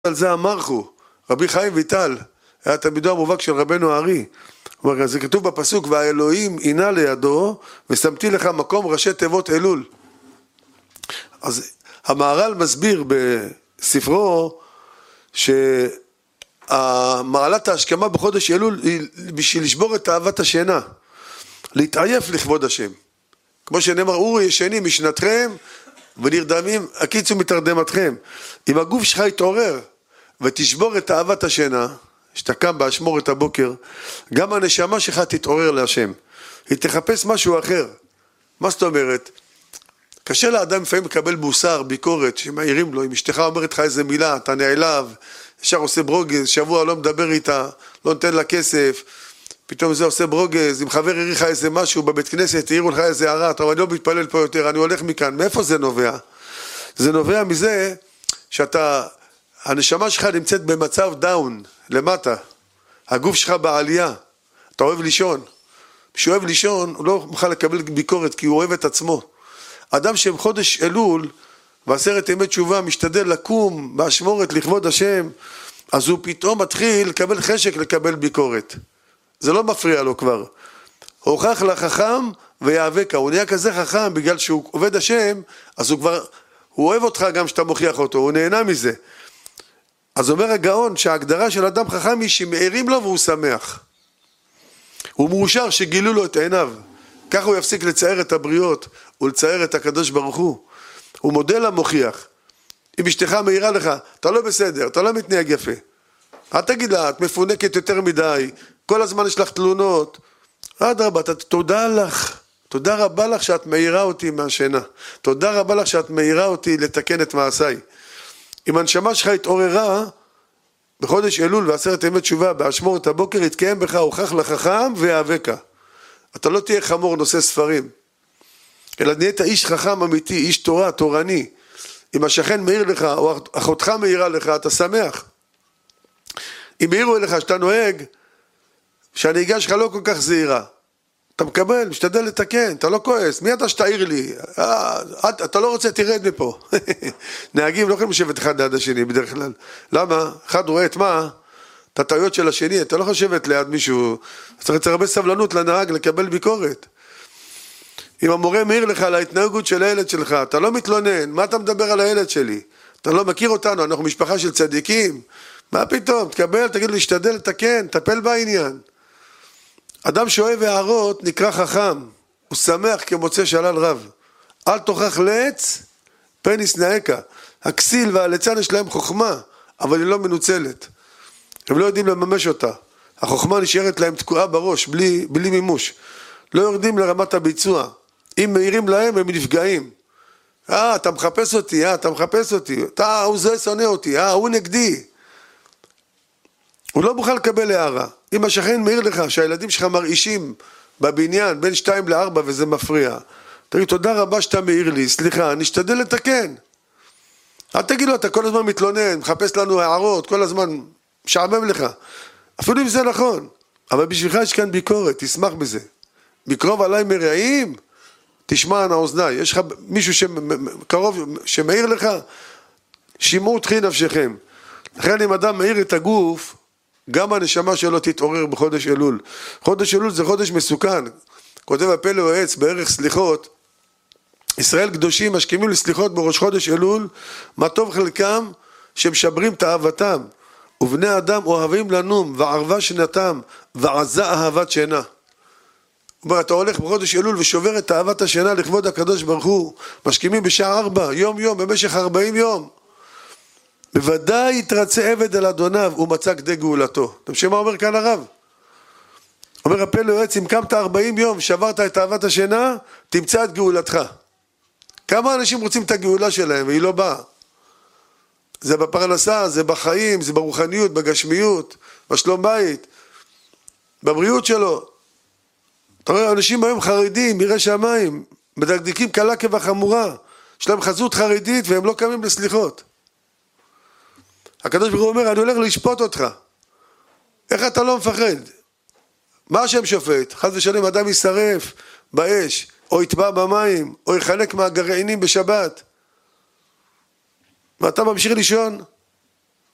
על זה אמרכו, רבי חיים ויטל, היה תלמידו המובהק של רבנו הארי. זה כתוב בפסוק, והאלוהים עינה לידו, ושמתי לך מקום ראשי תיבות אלול. אז המהר"ל מסביר בספרו, שהמעלת ההשכמה בחודש אלול היא בשביל לשבור את אהבת השינה, להתעייף לכבוד השם. כמו שנאמר, אורי ישנים משנתכם ונרדמים, הקיצו מתרדמתכם. אם הגוף שלך יתעורר ותשבור את אהבת השינה, שאתה קם באשמורת הבוקר, גם הנשמה שלך תתעורר להשם. היא תחפש משהו אחר. מה זאת אומרת? קשה לאדם לפעמים לקבל מוסר, ביקורת, שמעירים לו, אם אשתך אומרת לך איזה מילה, אתה נעלב, ישר עושה ברוגז, שבוע לא מדבר איתה, לא נותן לה כסף, פתאום זה עושה ברוגז, אם חבר העיר לך איזה משהו בבית כנסת, העירו לך איזה הערה, אתה אומר, אני לא מתפלל פה יותר, אני הולך מכאן. מאיפה זה נובע? זה נובע מזה שאתה, הנשמה שלך נמצאת במצב דאון, למטה. הגוף שלך בעלייה. אתה אוהב לישון. כשהוא אוהב לישון, הוא לא מוכן לקבל ביקורת, כי הוא אוהב את עצמו. אדם שבחודש אלול, בעשרת ימי תשובה, משתדל לקום באשמורת לכבוד השם, אז הוא פתאום מתחיל לקבל חשק, לקבל ביקורת. זה לא מפריע לו כבר. הוכח לחכם ויאבקה. הוא נהיה כזה חכם בגלל שהוא עובד השם, אז הוא אוהב אותך גם שאתה מוכיח אותו, הוא נהנה מזה. אז אומר הגאון שההגדרה של אדם חכם היא שמאירים לו והוא שמח. הוא מאושר שגילו לו את עיניו. ככה הוא יפסיק לצייר את הבריות ולצייר את הקדוש ברוך הוא. הוא מודל המוכיח. אם אשתך מאירה לך, אתה לא בסדר, אתה לא מתנהג יפה. אל תגיד לה, את מפונקת יותר מדי, כל הזמן יש לך תלונות. אדרבה, תודה לך. תודה רבה לך שאת מאירה אותי מהשינה. תודה רבה לך שאת מאירה אותי לתקן את מעשיי. אם הנשמה שלך התעוררה, בחודש אלול ועשרת ימי תשובה, באשמורת הבוקר, יתקיים בך, הוכח לחכם ויאבקה. אתה לא תהיה חמור נושא ספרים, אלא נהיית איש חכם אמיתי, איש תורה, תורני. אם השכן מאיר לך, או אחותך מאירה לך, אתה שמח. אם מאירו לך שאתה נוהג, שהנהיגה שלך לא כל כך זהירה, אתה מקבל, משתדל לתקן, אתה לא כועס, מי אתה שתעיר לי? אתה לא רוצה, תרד מפה. נהגים לא יכולים לשבת אחד ליד השני בדרך כלל. למה? אחד רואה את מה? את הטעויות של השני, אתה לא חושבת ליד מישהו, צריך הרבה סבלנות לנהג לקבל ביקורת. אם המורה מעיר לך על ההתנהגות של הילד שלך, אתה לא מתלונן, מה אתה מדבר על הילד שלי? אתה לא מכיר אותנו, אנחנו משפחה של צדיקים. מה פתאום? תקבל, תגיד לו, להשתדל לתקן, תטפל בעניין. אדם שאוהב הערות נקרא חכם, הוא שמח כמוצא שלל רב. אל תוכח לעץ, פן ישנאך. הכסיל והליצן יש להם חוכמה, אבל היא לא מנוצלת. הם לא יודעים לממש אותה. החוכמה נשארת להם תקועה בראש, בלי מימוש. לא יורדים לרמת הביצוע. אם מהירים להם, הם נפגעים. אתה מחפש אותי, אתה מחפש אותי. הוא זה שונא אותי, הוא נגדי. הוא לא מוכן לקבל הערה. אם השכן מעיר לך שהילדים שלך מרעישים בבניין בין 2 ל-4 וזה מפריע, תגיד, תודה רבה שאתה מעיר לי, סליחה, נשתדל לתקן. אל תגיד לו, אתה כל הזמן מתלונן, מחפש לנו הערות, כל הזמן משעמם לך. אפילו אם זה נכון, אבל בשבילך יש כאן ביקורת, תשמח בזה. בקרוב עליי מרעים, תשמע על האוזני. יש לך מישהו שקרוב, שמעיר לך, שימעו תחי נפשכם. לכן אם אדם מעיר את הגוף, גם הנשמה שלו תתעורר בחודש אלול. חודש אלול זה חודש מסוכן. כותב הפלא יועץ בערך סליחות, ישראל קדושים משכימים לסליחות בראש חודש אלול, מה טוב חלקם שמשברים את אהבתם, ובני אדם אוהבים לנום, וערבה שנתם, ועזה אהבת שינה. אתה הולך בחודש אלול ושובר את אהבת השינה לכבוד הקדוש ברוך הוא, משכימים בשעה 4, יום יום, במשך 40 יום. בוודאי יתרצה עבד על אדוניו ומצא כדי גאולתו. אתם שמה אומר כאן הרב? אומר הפלא יועץ, אם קמת 40 יום, שברת את אהבת השינה, תמצא את גאולתך. כמה אנשים רוצים את הגאולה שלהם והיא לא באה? זה בפרנסה, זה בחיים, זה ברוחניות, בגשמיות, בשלום בית, בבריאות שלו. אתה רואה, אנשים היום חרדים, ירא שמיים, מדקדקים קלה כבחמורה, יש להם חזות חרדית והם לא קמים לסליחות. הקדוש ברוך הוא אומר, אני הולך לשפוט אותך. איך אתה לא מפחד? מה השם שופט? חס ושלום אדם יישרף באש, או יטבע במים, או יחלק מהגרעינים בשבת. ואתה ממשיך לישון?